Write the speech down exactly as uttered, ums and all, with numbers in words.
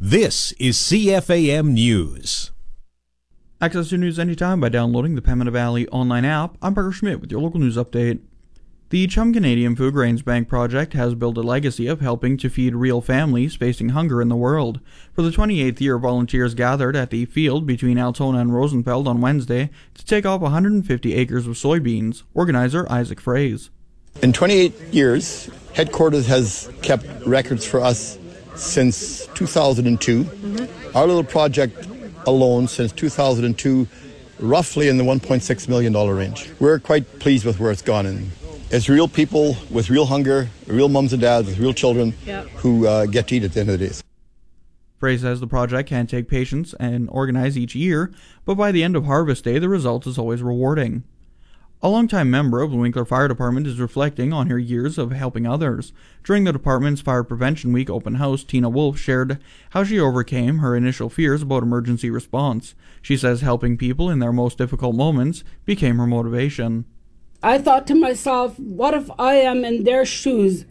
This is C F A M News. Access to news anytime by downloading the Pembina Valley online app. I'm Parker Schmidt with your local news update. The Chum Canadian Food Grains Bank project has built a legacy of helping to feed real families facing hunger in the world. For the twenty-eighth year, volunteers gathered at the field between Altona and Rosenfeld on Wednesday to take off one hundred fifty acres of soybeans. Organizer Isaac Fraze. In twenty-eight years, headquarters has kept records for us since two thousand two. Mm-hmm. Our little project alone since two thousand two, roughly in the one point six million dollars range. We're quite pleased with where it's gone. And it's real people with real hunger, real mums and dads with real children yep. who uh, get to eat at the end of the day. Fraze says the project can take patience and organize each year, but by the end of Harvest Day, the result is always rewarding. A longtime member of the Winkler Fire Department is reflecting on her years of helping others. During the department's Fire Prevention Week open house, Tina Wolf shared how she overcame her initial fears about emergency response. She says helping people in their most difficult moments became her motivation. I thought to myself, what if I am in their shoes